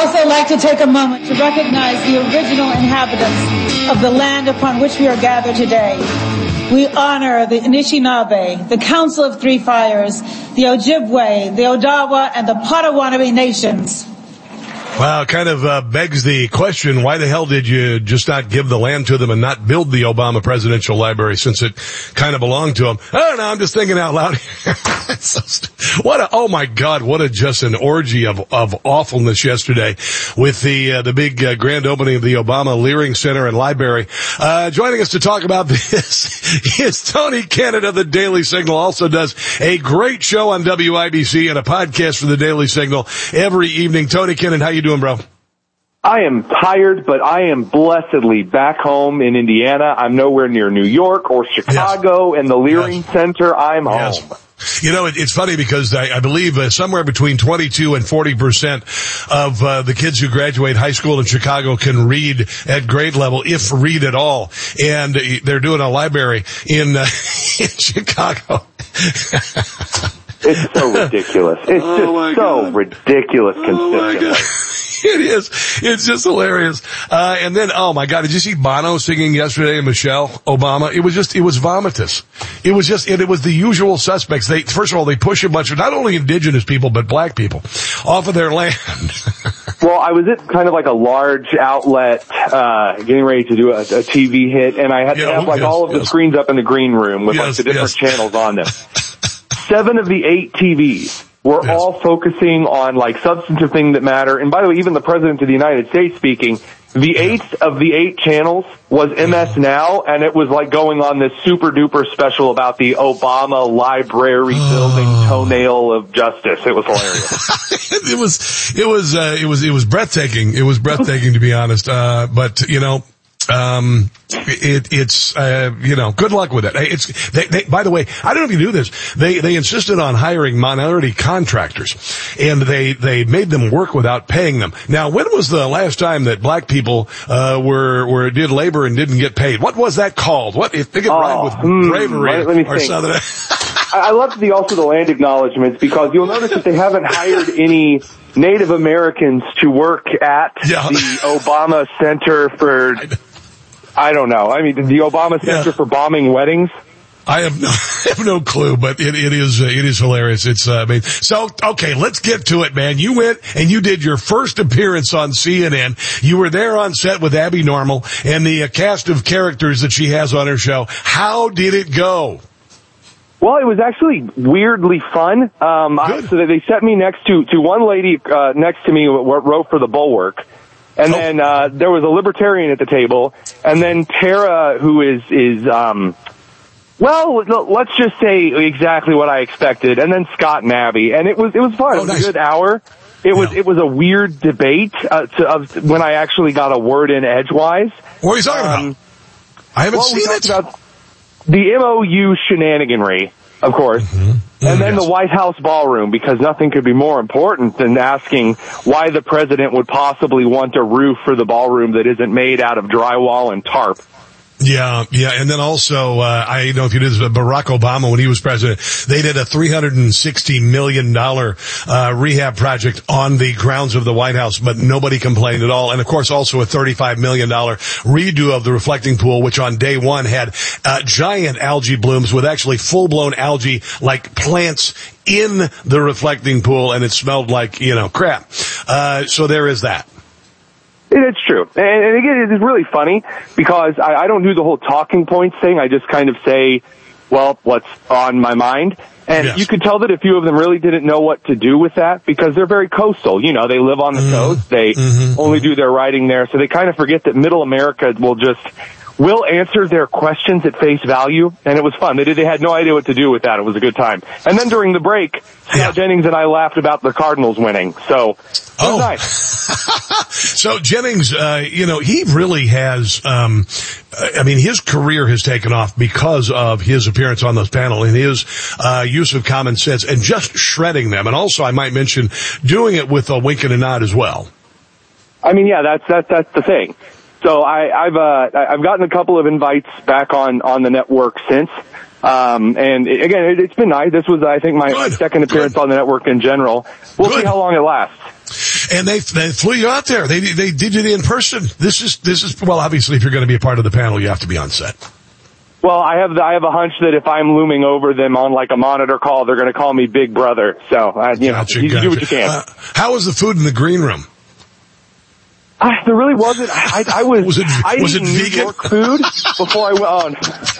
also like to take a moment to recognize the original inhabitants of the land upon which we are gathered today. We honor the Anishinaabe, the Council of Three Fires, the Ojibwe, the Odawa, and the Potawatomi nations. Wow, kind of begs the question, why the hell did you just not give the land to them and not build the Obama Presidential Library since it kind of belonged to them? I don't know, I'm just thinking out loud here. Oh my God, just an orgy of awfulness yesterday with the big grand opening of the Obama Leering Center and Library. Joining us to talk about this is Tony Kennett of the Daily Signal, also does a great show on WIBC and a podcast for the Daily Signal every evening. Tony Kennett, how you doing, bro? I am tired, but I am blessedly back home in Indiana. I'm nowhere near New York or Chicago and the Leering Center. I'm home. You know, it's funny because I believe somewhere between 22 and 40% of the kids who graduate high school in Chicago can read at grade level, if read at all. And they're doing a library in Chicago. It's so ridiculous. It's just so ridiculous consistently. It is. It's just hilarious. And then, oh my God, did you see Bono singing yesterday and Michelle Obama? It was vomitous. It was the usual suspects. First of all, they push a bunch of not only indigenous people, but black people off of their land. Well, I was at kind of like a large outlet, getting ready to do a TV hit, and I had to have all of the screens up in the green room with like the different channels on them. 7 of the 8 TVs were all focusing on like substantive things that matter. And by the way, even the President of the United States speaking, the 8th of the 8 channels was MS Now, and it was like going on this super duper special about the Obama library building toenail of justice. It was hilarious. It was breathtaking. It was breathtaking to be honest. But you know, good luck with it. They, by the way, I don't know if you knew this. They insisted on hiring minority contractors, and they made them work without paying them. Now, when was the last time that black people did labor and didn't get paid? What was that called? What if they get rhymed with bravery let me or think. something? I love also the land acknowledgments because you'll notice that they haven't hired any Native Americans to work at the Obama Center for, I don't know. I mean, the Obama Center for bombing weddings. I have no clue, but it is hilarious. It's, so, okay, let's get to it, man. You went and you did your first appearance on CNN. You were there on set with Abby Normal and the cast of characters that she has on her show. How did it go? Well, it was actually weirdly fun. So they set me next to one lady, next to me who wrote for The Bulwark. And then, there was a libertarian at the table. And then Tara, who is, well, let's just say exactly what I expected. And then Scott and Abby. And it was fun. It was a good hour. It was a weird debate, of when I actually got a word in edgewise. What are you talking about? I haven't seen it. About the MOU shenaniganry, of course, and then the White House ballroom, because nothing could be more important than asking why the president would possibly want a roof for the ballroom that isn't made out of drywall and tarp. Yeah, and then also, I don't know if you did this, but Barack Obama, when he was president, they did a $360 million, rehab project on the grounds of the White House, but nobody complained at all. And of course, also a $35 million redo of the reflecting pool, which on day one had, giant algae blooms with actually full-blown algae, like plants in the reflecting pool, and it smelled like, crap. So there is that. It's true. And again, it's really funny because I don't do the whole talking points thing. I just kind of say, well, what's on my mind. And you could tell that a few of them really didn't know what to do with that because they're very coastal. They live on the coast. They only do their writing there. So they kind of forget that middle America will answer their questions at face value, and it was fun. They had no idea what to do with that. It was a good time. And then during the break, Scott Jennings and I laughed about the Cardinals winning. So it was nice. So Jennings, he really has, his career has taken off because of his appearance on those panels and his use of common sense and just shredding them. And also, I might mention, doing it with a wink and a nod as well. That's the thing. So I've gotten a couple of invites back on the network since. And again, it's been nice. This was, I think, my second appearance on the network in general. We'll see how long it lasts. And they flew you out there. They did it in person. This is well, obviously, if you're going to be a part of the panel, you have to be on set. Well, I have a hunch that if I'm looming over them on like a monitor call, they're going to call me Big Brother. So, you do what you can. How was the food in the green room? There really wasn't. I was it New vegan? York food before I went on.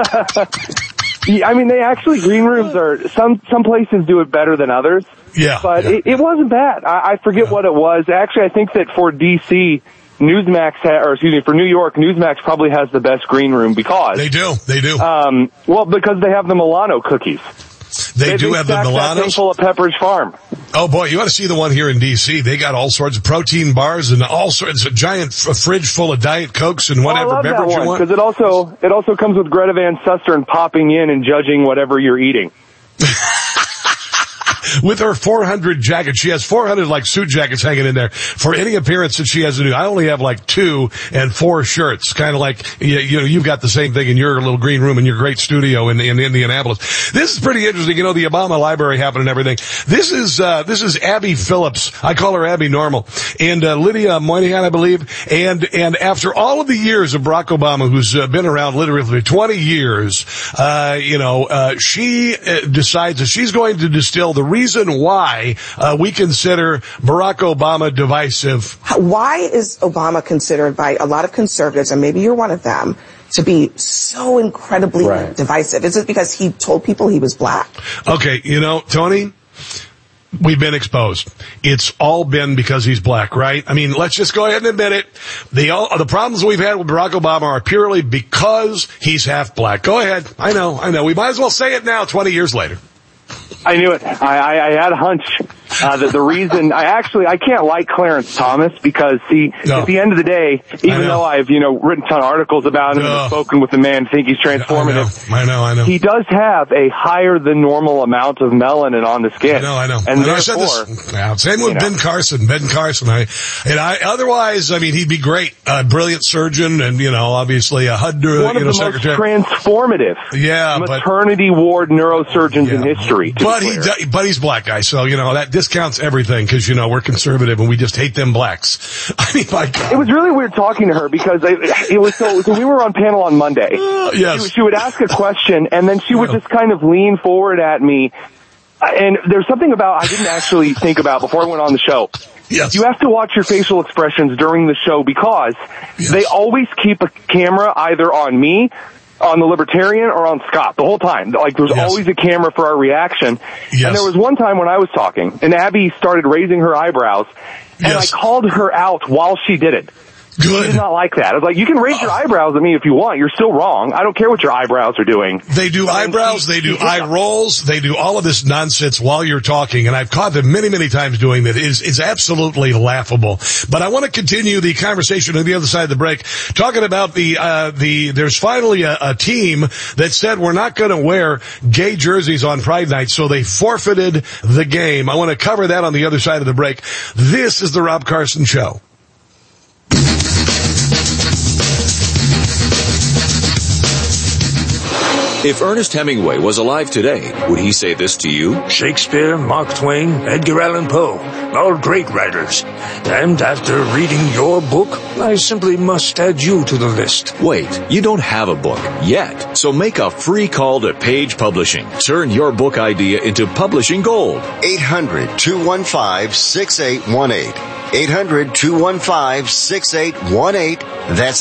I mean, they actually, green rooms are, some places do it better than others. Yeah. But yeah. It wasn't bad. I forget what it was. Actually, I think that for DC, for New York, Newsmax probably has the best green room because... They do. Well, because they have the Milano cookies. They do have the Milanos? That thing full of Pepperidge Farm. Oh boy, you ought to see the one here in DC. They got all sorts of protein bars and all sorts, a giant fridge full of Diet Cokes and whatever beverage you want. Because it also comes with Greta Van Susteren popping in and judging whatever you're eating. With her 400 jackets, she has 400 like suit jackets hanging in there for any appearance that she has to do. I only have like 2 and 4 shirts, kind of like you've got the same thing in your little green room in your great studio in Indianapolis. This is pretty interesting. You know, the Obama Library happened and everything. This is Abby Phillips. I call her Abby Normal, and Lydia Moynihan, I believe. And after all of the years of Barack Obama, who's been around literally 20 years, she decides that she's going to distill the reason why we consider Barack Obama divisive. Why is Obama considered by a lot of conservatives, and maybe you're one of them, to be so incredibly divisive? Is it because he told people he was black? Okay, Tony, we've been exposed. It's all been because he's black, right? I mean, let's just go ahead and admit it. The problems we've had with Barack Obama are purely because he's half black. Go ahead. I know. We might as well say it now, 20 years later. I knew it. I had a hunch that the reason I can't like Clarence Thomas because at the end of the day, even though I've written a ton of articles about him and spoken with the man, think he's transformative. I know. He does have a higher than normal amount of melanin on the skin. I know. And I said this. Same with Ben Carson. Otherwise, I mean, he'd be great. Brilliant surgeon, and obviously a HUD one of the secretary. Most transformative maternity ward neurosurgeons in history. But he's black guy, so that discounts everything because we're conservative and we just hate them blacks. I mean, my God. It was really weird talking to her because it was so we were on panel on Monday. Yes. She would ask a question and then she would just kind of lean forward at me. And there's something about I didn't actually think about before I went on the show. Yes. You have to watch your facial expressions during the show because they always keep a camera either on me, on the Libertarian, or on Scott the whole time. Like there's always a camera for our reaction. Yes. And there was one time when I was talking and Abby started raising her eyebrows and I called her out while she did it. Good. She did not like that. I was like, you can raise your eyebrows at me if you want. You're still wrong. I don't care what your eyebrows are doing. They do eyebrows, they do eye rolls, they do all of this nonsense while you're talking, and I've caught them many, many times doing that. It's absolutely laughable. But I want to continue the conversation on the other side of the break, talking about there's finally a team that said we're not going to wear gay jerseys on Pride Night, so they forfeited the game. I want to cover that on the other side of the break. This is the Rob Carson Show. If Ernest Hemingway was alive today, would he say this to you? Shakespeare, Mark Twain, Edgar Allan Poe, all great writers. And after reading your book, I simply must add you to the list. Wait, you don't have a book yet. So make a free call to Page Publishing. Turn your book idea into publishing gold. 800-215-6818. 800-215-6818. That's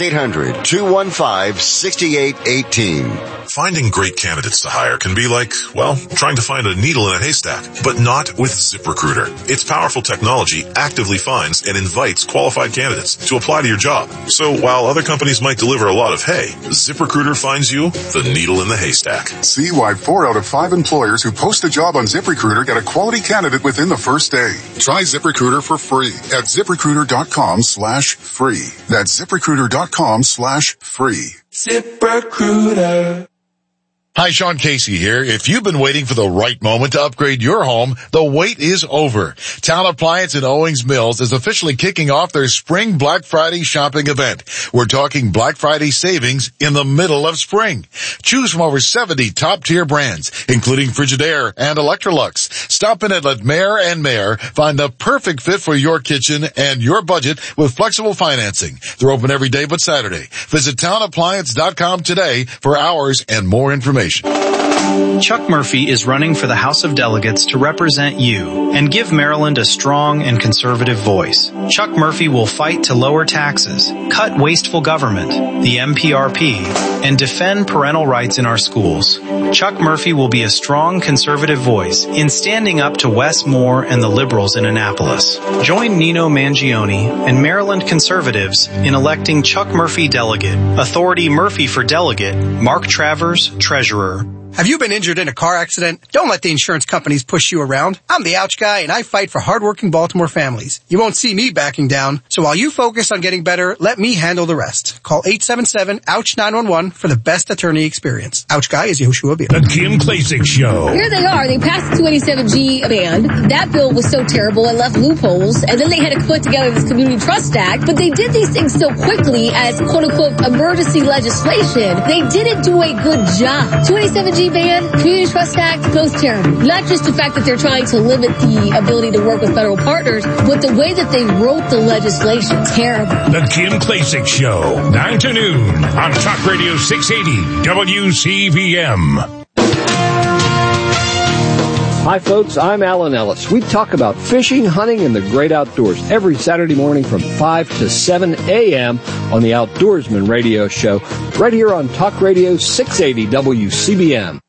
800-215-6818. Finding great candidates to hire can be like, trying to find a needle in a haystack, but not with ZipRecruiter. Its powerful technology actively finds and invites qualified candidates to apply to your job. So while other companies might deliver a lot of hay, ZipRecruiter finds you the needle in the haystack. See why 4 out of 5 employers who post a job on ZipRecruiter get a quality candidate within the first day. Try ZipRecruiter for free at ZipRecruiter.com/free. That's ZipRecruiter.com/free. ZipRecruiter. Hi, Sean Casey here. If you've been waiting for the right moment to upgrade your home, the wait is over. Town Appliance in Owings Mills is officially kicking off their Spring Black Friday shopping event. We're talking Black Friday savings in the middle of spring. Choose from over 70 top-tier brands, including Frigidaire and Electrolux. Stop in at Ledmere and Mayer. Find the perfect fit for your kitchen and your budget with flexible financing. They're open every day but Saturday. Visit townappliance.com today for hours and more information. Chuck Murphy is running for the House of Delegates to represent you and give Maryland a strong and conservative voice. Chuck Murphy will fight to lower taxes, cut wasteful government, the MPRP, and defend parental rights in our schools. Chuck Murphy will be a strong conservative voice in standing up to Wes Moore and the liberals in Annapolis. Join Nino Mangione and Maryland conservatives in electing Chuck Murphy delegate, Authority Murphy for delegate, Mark Travers, treasurer. Have you been injured in a car accident? Don't let the insurance companies push you around. I'm the Ouch Guy, and I fight for hardworking Baltimore families. You won't see me backing down. So while you focus on getting better, let me handle the rest. Call 877-OUCH-911 for the best attorney experience. Ouch Guy is Yehoshua Beer. The Kim Klacik Show. Here they are. They passed the 287G ban. That bill was so terrible it left loopholes. And then they had to put together this Community Trust Act. But they did these things so quickly as quote-unquote emergency legislation. They didn't do a good job. 287G ban, Community Trust Act, both terrible. Not just the fact that they're trying to limit the ability to work with federal partners, but the way that they wrote the legislation, terrible. The Kim Klacik Show, 9 to noon on Talk Radio 680 WCVM. Hi folks, I'm Alan Ellis. We talk about fishing, hunting, and the great outdoors every Saturday morning from 5 to 7 a.m. on the Outdoorsman Radio Show, right here on Talk Radio 680 WCBM.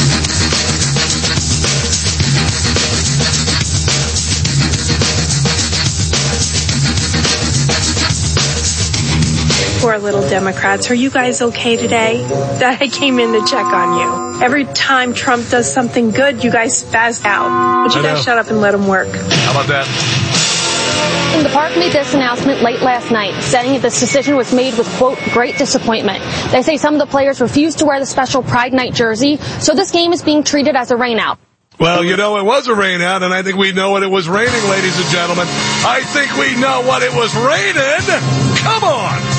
Poor little Democrats. Are you guys okay today? That I came in to check on you. Every time Trump does something good, you guys spaz out. But you guys shut up and let him work. How about that? The park made this announcement late last night, saying that this decision was made with, quote, great disappointment. They say some of the players refused to wear the special Pride Night jersey, so this game is being treated as a rainout. Well, you know, it was a rainout, and I think we know what it was raining, ladies and gentlemen. I think we know what it was raining. Come on.